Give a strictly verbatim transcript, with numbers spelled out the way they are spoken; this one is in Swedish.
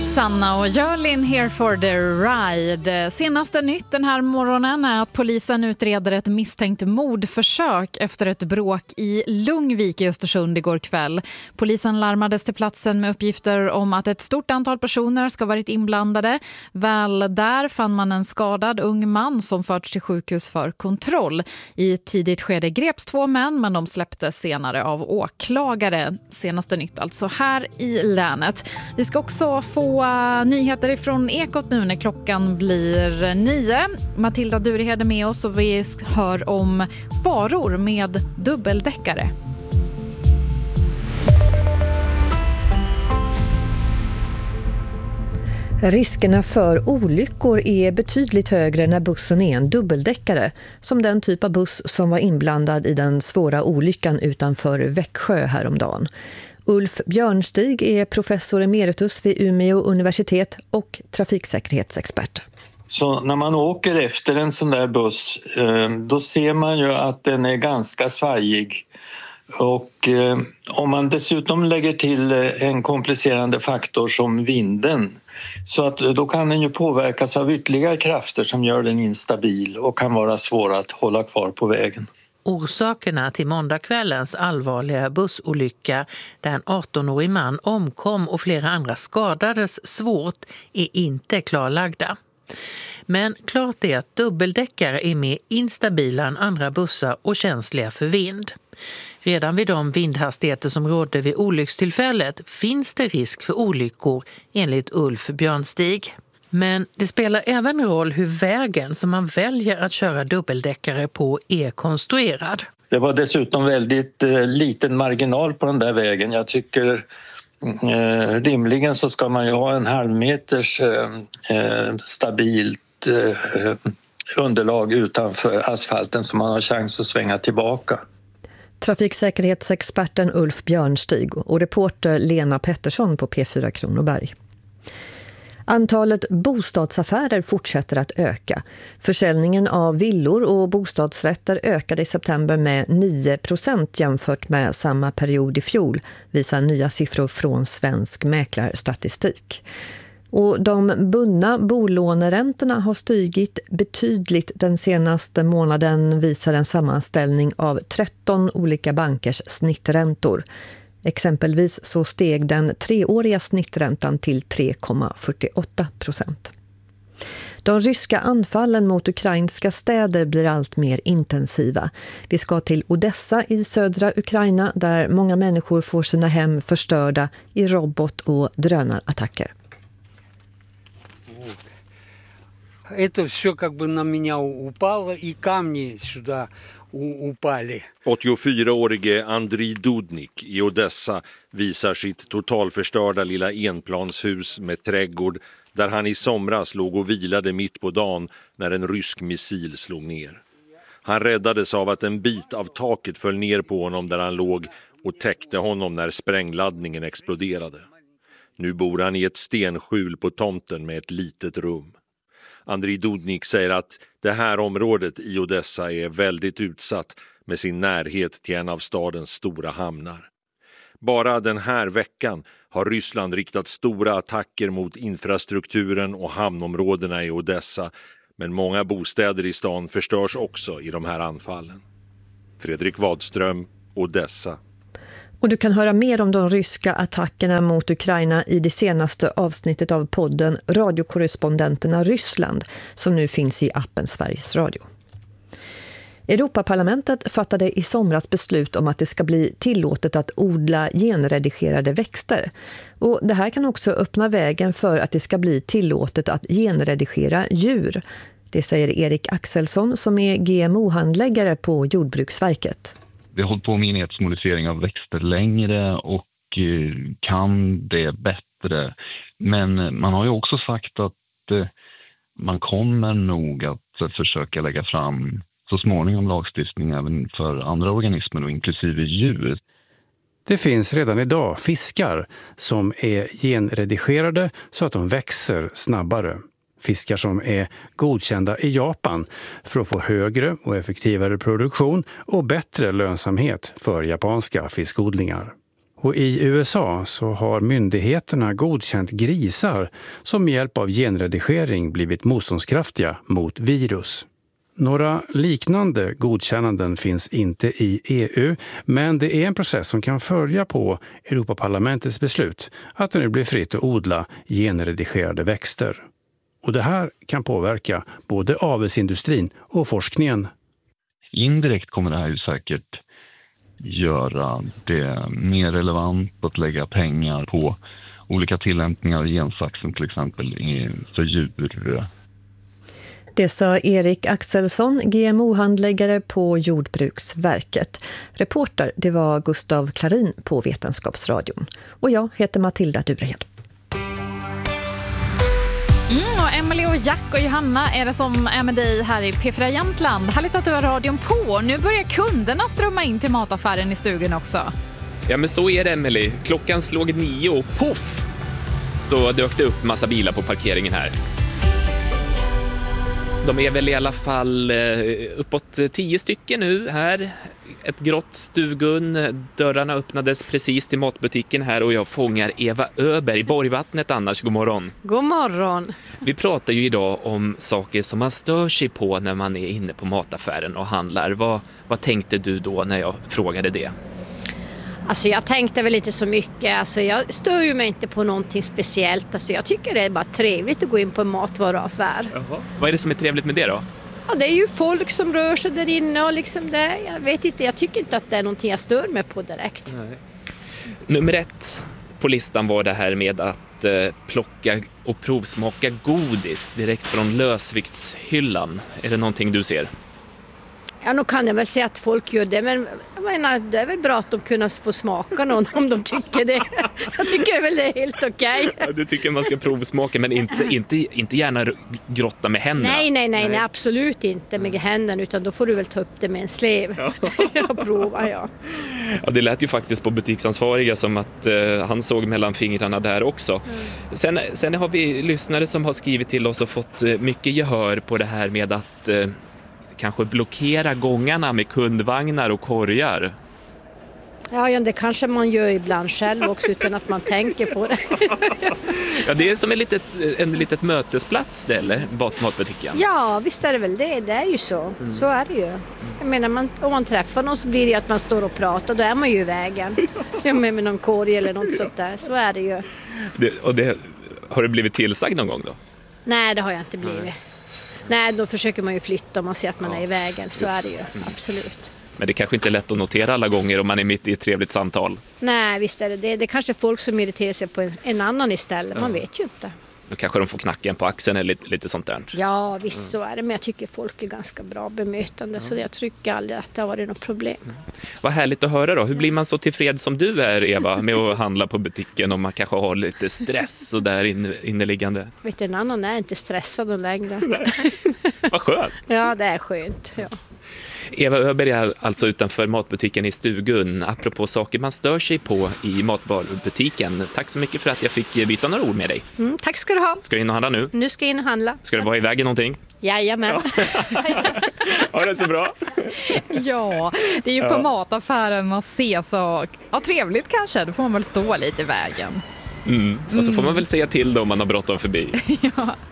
Sanna och Jörlin here for the ride. Senaste nytt den här morgonen är att polisen utreder ett misstänkt mordförsök efter ett bråk i Lungvik i Östersund igår kväll. Polisen larmades till platsen med uppgifter om att ett stort antal personer ska varit inblandade. Väl där fann man en skadad ung man som förts till sjukhus för kontroll. I tidigt skede greps två män, men de släpptes senare av åklagare. Senaste nytt alltså här i länet. Vi ska också få nyheter ifrån Ekot nu när klockan blir nio. Matilda Durehed är med oss och vi hör om faror med dubbeldäckare. Riskerna för olyckor är betydligt högre när bussen är en dubbeldäckare, som den typ av buss som var inblandad i den svåra olyckan utanför Växjö häromdagen. Ulf Björnstig är professor emeritus vid Umeå universitet och trafiksäkerhetsexpert. Så när man åker efter en sån där buss, då ser man ju att den är ganska svajig. Och om man dessutom lägger till en komplicerande faktor som vinden, så att då kan den ju påverkas av ytterligare krafter som gör den instabil och kan vara svår att hålla kvar på vägen. Orsakerna till måndagskvällens allvarliga bussolycka där en arton-årig man omkom och flera andra skadades svårt är inte klarlagda. Men klart är att dubbeldäckare är mer instabila än andra bussar och känsliga för vind. Redan vid de vindhastigheter som rådde vid olyckstillfället finns det risk för olyckor enligt Ulf Björnstig. Men det spelar även roll hur vägen som man väljer att köra dubbeldäckare på är konstruerad. Det var dessutom väldigt eh, liten marginal på den där vägen. Jag tycker eh, rimligen så ska man ju ha en halvmeters eh, stabilt eh, underlag utanför asfalten så man har chans att svänga tillbaka. Trafiksäkerhetsexperten Ulf Björnstig och reporter Lena Pettersson på P fyra Kronoberg. Antalet bostadsaffärer fortsätter att öka. Försäljningen av villor och bostadsrätter ökade i september med nio procent jämfört med samma period i fjol, visar nya siffror från Svensk mäklarstatistik. Och de bundna bolåneräntorna har stigit betydligt den senaste månaden, visar en sammanställning av tretton olika bankers snitträntor. Exempelvis så steg den treåriga snitträntan till tre komma fyrtioåtta procent. De ryska anfallen mot ukrainska städer blir allt mer intensiva. Vi ska till Odessa i södra Ukraina där många människor får sina hem förstörda i robot- och drönarattacker. Это все как бы на меня упало, и камни сюда упали. åttiofyraårige Andriy Dudnik i Odessa visar sitt totalförstörda lilla enplanshus med trädgård där han i somras låg och vilade mitt på dagen när en rysk missil slog ner. Han räddades av att en bit av taket föll ner på honom där han låg och täckte honom när sprängladdningen exploderade. Nu bor han i ett stenskjul på tomten med ett litet rum. Andriy Dudnik säger att det här området i Odessa är väldigt utsatt med sin närhet till en av stadens stora hamnar. Bara den här veckan har Ryssland riktat stora attacker mot infrastrukturen och hamnområdena i Odessa, men många bostäder i stan förstörs också i de här anfallen. Fredrik Wadström, Odessa. Och du kan höra mer om de ryska attackerna mot Ukraina i det senaste avsnittet av podden Radiokorrespondenterna Ryssland, som nu finns i appen Sveriges Radio. Europaparlamentet fattade i somras beslut om att det ska bli tillåtet att odla genredigerade växter. Och det här kan också öppna vägen för att det ska bli tillåtet att genredigera djur. Det säger Erik Axelsson som är G M O-handläggare på Jordbruksverket. Vi har hållit på med genmodifiering av växter längre och kan det bättre. Men man har ju också sagt att man kommer nog att försöka lägga fram så småningom lagstiftning även för andra organismer och inklusive djur. Det finns redan idag fiskar som är genredigerade så att de växer snabbare. Fiskar som är godkända i Japan för att få högre och effektivare produktion och bättre lönsamhet för japanska fiskodlingar. Och i U S A så har myndigheterna godkänt grisar som med hjälp av genredigering blivit motståndskraftiga mot virus. Några liknande godkännanden finns inte i E U, men det är en process som kan följa på Europaparlamentets beslut att det nu blir fritt att odla genredigerade växter. Och det här kan påverka både avelsindustrin och forskningen. Indirekt kommer det här ju säkert göra det mer relevant att lägga pengar på olika tillämpningar av gensaxen, till exempel för djur. Det sa Erik Axelsson, G M O-handläggare på Jordbruksverket. Reporter, det var Gustav Klarin på Vetenskapsradion. Och jag heter Matilda Durehed. Mm, och Emily och Jack och Johanna är det som är med dig här i P fyra Jämtland. Härligt att du har radion på. Nu börjar kunderna strömma in till mataffären i stugan också. Ja, men så är det, Emily. Klockan slog nio och poff! Så dök det upp massa bilar på parkeringen här. De är väl i alla fall uppåt tio stycken nu här. Ett grått stugun. Dörrarna öppnades precis till matbutiken här och jag fångar Eva Öberg, Borgvattnet annars. God morgon. God morgon. Vi pratar ju idag om saker som man stör sig på när man är inne på mataffären och handlar. Vad, vad tänkte du då när jag frågade det? Alltså jag tänkte väl inte så mycket. Alltså jag stör ju mig inte på någonting speciellt. Alltså jag tycker det är bara trevligt att gå in på en matvaruaffär. Jaha. Vad är det som är trevligt med det då? Ja, det är ju folk som rör sig där inne och liksom det. Jag vet inte, jag tycker inte att det är någonting jag stör mig på direkt. Nej. Nummer ett på listan var det här med att eh, plocka och provsmaka godis direkt från lösviktshyllan. Är det någonting du ser? Ja, nog kan jag väl säga att folk gör det, men jag menar, det är väl bra att de kunna få smaka någon om de tycker det. Jag tycker väl det är helt okej. Okay. Ja, du tycker man ska provsmaka, men inte, inte, inte gärna grotta med händerna. Nej, nej, nej, nej, absolut inte med händerna, utan då får du väl ta upp det med en slev. Ja. Och prova, ja. Ja, det lät ju faktiskt på butiksansvariga som att eh, han såg mellan fingrarna där också. Mm. Sen, sen har vi lyssnare som har skrivit till oss och fått mycket gehör på det här med att eh, kanske blockera gångarna med kundvagnar och korgar. Ja, ja, det kanske man gör ibland själv också utan att man tänker på det. Ja, det är som en litet, en litet mötesplats det, eller? Matbutiken. Ja, visst är det väl det. Det är ju så. Mm. Så är det ju. Jag menar, man, om man träffar någon så blir det ju att man står och pratar. Då är man ju i vägen. Ja, med, med någon korg eller något sånt där. Så är det ju. Det, och det, har du blivit tillsagd någon gång då? Nej, det har jag inte blivit. Nej. Nej, då försöker man ju flytta om man ser att man ja. är i vägen. Så är det ju, mm. absolut. Men det kanske inte är lätt att notera alla gånger om man är mitt i ett trevligt samtal. Nej, visst är det det. Det är kanske folk som irriterar sig på en, en annan istället. Man ja. vet ju inte. Då kanske de får knacken på axeln eller lite, lite sånt där. Ja, visst mm. så är det. Men jag tycker folk är ganska bra bemötande. Mm. Så jag tycker aldrig att det har varit något problem. Mm. Vad härligt att höra då. Hur blir man så tillfreds som du är, Eva, med att handla på butiken om man kanske har lite stress och där inne, inneliggande? Vet du, en annan är inte stressad längre. Vad skönt. Ja, det är skönt. Ja. Eva Öberg är alltså utanför matbutiken i Stugun. Apropå saker man stör sig på i matvarubutiken. Tack så mycket för att jag fick byta några ord med dig. Mm, tack ska du ha. Ska jag in och handla nu? Nu ska jag in och handla. Ska du vara i vägen någonting? Jajamän. Ja. Ja, det är så bra. Ja, det är ju på ja. mataffären man ser så ja, trevligt kanske. Då får man väl stå lite i vägen. Mm. Och så får man väl säga till då om man har bråttom förbi. Ja.